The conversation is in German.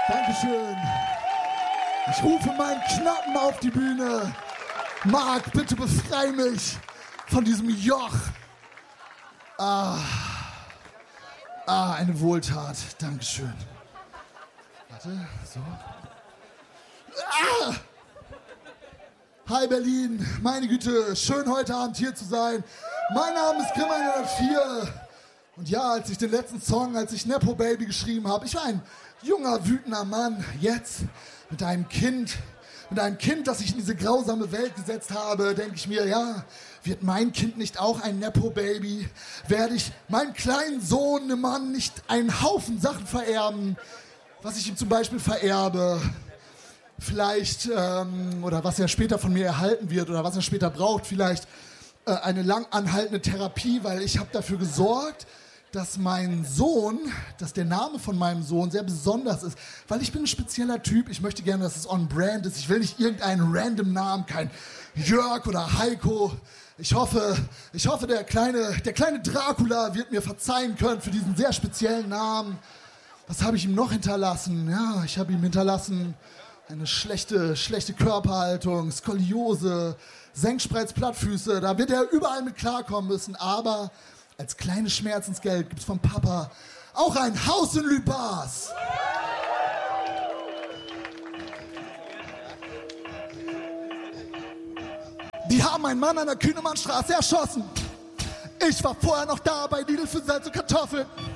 Dankeschön. Ich rufe meinen Knappen auf die Bühne. Marc, bitte befrei mich von diesem Joch. Eine Wohltat. Dankeschön. Warte, so. Hi Berlin, meine Güte, schön heute Abend hier zu sein. Mein Name ist Grimm 104. Und ja, als ich den letzten Song, als ich Nepo Baby geschrieben habe, ich war ein junger, wütender Mann. Jetzt mit einem Kind, das ich in diese grausame Welt gesetzt habe, denke ich mir, ja, wird mein Kind nicht auch ein Nepo Baby? Werde ich meinem kleinen Sohn, einem Mann, nicht einen Haufen Sachen vererben, was ich ihm zum Beispiel vererbe? Vielleicht, oder was er später von mir erhalten wird oder was er später braucht, vielleicht eine lang anhaltende Therapie, weil ich habe dafür gesorgt, dass mein Sohn, dass der Name von meinem Sohn sehr besonders ist, weil ich bin ein spezieller Typ, ich möchte gerne, dass es on brand ist, ich will nicht irgendeinen random Namen, kein Jörg oder Heiko. Ich hoffe, der kleine Dracula wird mir verzeihen können für diesen sehr speziellen Namen. Was habe ich ihm noch hinterlassen? Ja, ich habe ihm hinterlassen eine schlechte Körperhaltung, Skoliose, Senkspreizplattfüße, da wird er überall mit klarkommen müssen, aber als kleines Schmerzensgeld gibt's vom Papa auch ein Haus in Lübars. Die haben einen Mann an der Kühnemannstraße erschossen. Ich war vorher noch da bei Lidl für Salz und Kartoffeln.